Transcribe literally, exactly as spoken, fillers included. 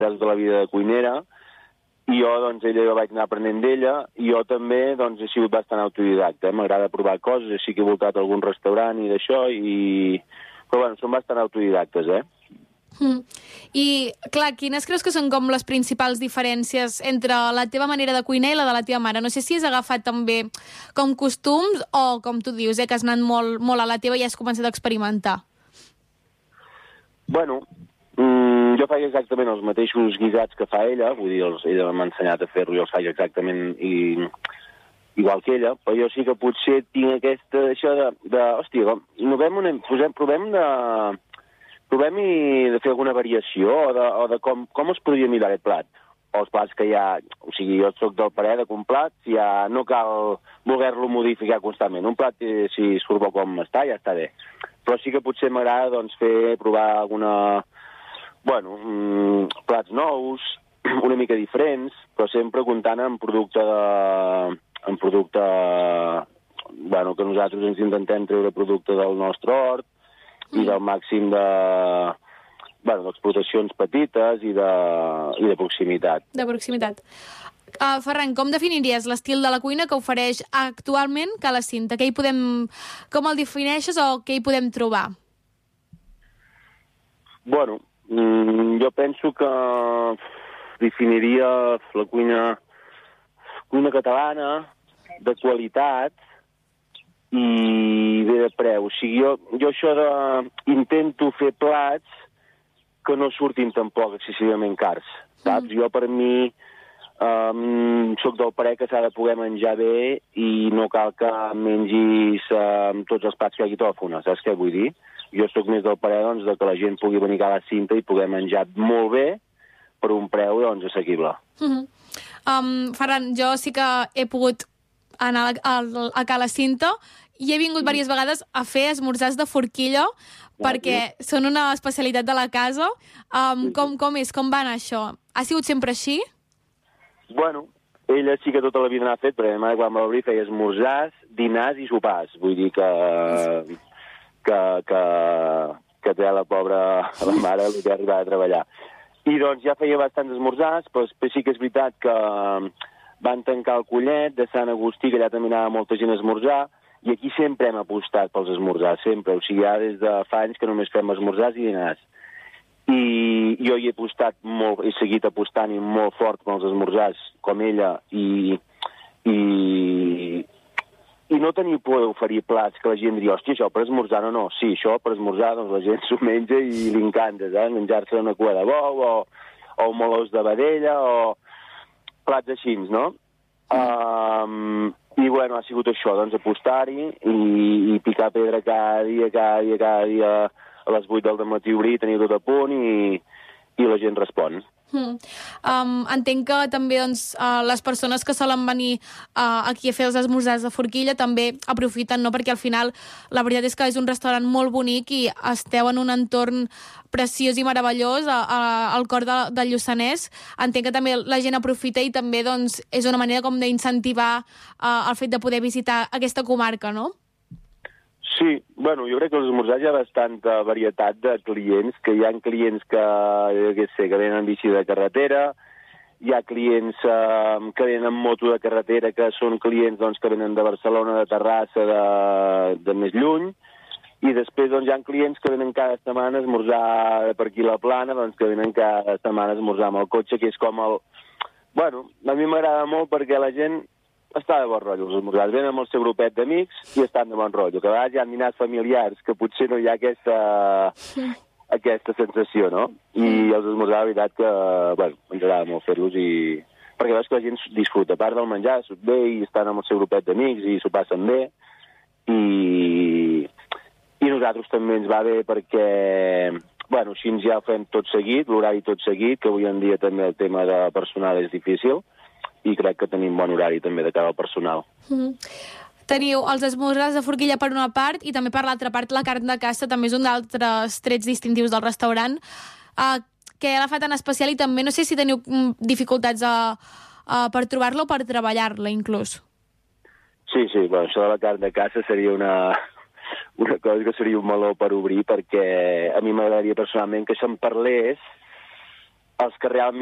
tota la vida de cuinera, i jo, doncs, ella jo vaig anar aprenent d'ella, i jo també, doncs, he sigut bastant autodidacta, eh? M'agrada provar coses, així que he voltat a algun restaurant i d'això, i... però, bueno, som bastant autodidactes, eh? Mm. I, clar, quines creus que són com les principals diferències entre la teva manera de cuinar i la de la teva mare? No sé si has agafat també com costums o, com tu dius, eh, que has anat molt, molt a la teva i has començat a experimentar. Bueno, mmm, jo faig exactament els mateixos guisats que fa ella, vull dir, els, ella m'ha ensenyat a fer-lo i els faig exactament i, igual que ella, però jo sí que potser tinc aquesta, això de, de hòstia, com, provem, una, posem, provem de... provem i de fer alguna variació o de, o de com, com es podria mirar aquest plat. O els plats que hi ha... O sigui, jo soc del parer de que un plat ja no cal voler-lo modificar constantment. Un plat, si surt bo com està, ja està bé. Però sí que potser m'agrada doncs, fer, provar alguna... Bueno, mmm, plats nous, una mica diferents, però sempre comptant amb producte de... en producte... Bueno, que nosaltres ens intentem treure producte del nostre hort, i del màxim de, bueno, d'explotacions petites i de, i de proximitat. De proximitat. Uh, Ferran, com definiries l'estil de la cuina que ofereix actualment Ca la Cinta? Què hi podem, com el defineixes o què hi podem trobar? Bueno, mm, jo penso que definiria la cuina, cuina catalana, de qualitat, i bé de preu. O sigui, jo, jo això de... intento fer plats que no surtin tampoc excessivament cars, saps? Mm. Jo, per mi, um, soc del parer que s'ha de poder menjar bé i no cal que mengis um, tots els plats que hi hagi tòfona, saps què vull dir? Jo soc més del parer, doncs, de que la gent pugui venir a Ca la Cinta i poder menjar molt bé per un preu, doncs, assequible. Mm-hmm. um, Ferran, jo sí que he pogut anar a, a, a Ca la Cinta i he vingut diverses vegades a fer esmorzars de forquilla perquè són una especialitat de la casa. Um, com, com és? Com va anar això? Ha sigut sempre així? Bueno, ella sí que tota la vida n'ha fet, perquè ma mare quan va obrir feia esmorzars, dinars i sopars. Vull dir que... que, que, que té la pobra la mare el que ha arribat a treballar. I doncs ja feia bastants esmorzars, però sí que és veritat que van tancar el Collet de Sant Agustí, que allà també anava molta gent a esmorzar, i aquí sempre hem apostat pels esmorzars, sempre. O sigui, ja des de fa anys que només fem esmorzars i dinars. I jo hi he apostat molt, he seguit apostant molt fort pels esmorzars, com ella, i, i, i no tenir por d'oferir plats que la gent diria, hòstia, això per esmorzar, no, no, sí, això per esmorzar, doncs la gent s'ho menja i li encanta, eh? Menjar-se una cua de bou, o, o un melós de vedella, o plats així, no? Um, I, bueno, ha sigut això, doncs, apostar-hi i, i picar pedra cada dia, cada dia, cada dia, a les vuit del matí obrir, tenir tot a punt i, i la gent respon. Mm. Um, entenc que també doncs, uh, les persones que solen venir uh, aquí a fer els esmorzars de forquilla també aprofiten, no? Perquè al final la veritat és que és un restaurant molt bonic i esteu en un entorn preciós i meravellós a, a, al cor de, del Lluçanès. Entenc que també la gent aprofita i també doncs, és una manera com d'incentivar uh, el fet de poder visitar aquesta comarca, no? Sí, bueno, jo crec que als esmorzars hi ha bastanta varietat de clients, que hi ha clients que, jo què sé, que venen en bici de carretera, hi ha clients eh, que venen en moto de carretera, que són clients doncs, que venen de Barcelona, de Terrassa, de, de més lluny, i després doncs, hi ha clients que venen cada setmana a esmorzar per aquí a la Plana, doncs, que venen cada setmana a esmorzar amb el cotxe, que és com el... Bueno, a mi m'agrada molt perquè la gent està de bon rotllo, els esmorzars. Venen amb el seu grupet d'amics i estan de bon rotllo. Que a vegades hi ha dinars familiars que potser no hi ha aquesta, aquesta sensació, no? I els esmorzars, la veritat que, bueno, ens agrada molt fer-los i... perquè veus que la gent disfruta. A part del menjar, surt bé i estan amb el seu grupet d'amics i s'ho passen bé. I... I nosaltres també ens va bé perquè... Bueno, així ja ho fem tot seguit, l'horari tot seguit, que avui en dia també el tema de personal és difícil, i crec que tenim bon horari també de cara al personal. Mm-hmm. Teniu els esmorzars de forquilla per una part i també per l'altra part la carn de caça, també és un d'altres trets distintius del restaurant. Uh, què l'ha fet tan especial i també no sé si teniu dificultats a, a, per trobar-la o per treballar-la inclús. Sí, sí, bueno, això de la carn de caça seria una, una cosa que seria un meló per obrir perquè a mi m'agradaria personalment que se'n parlés els que realment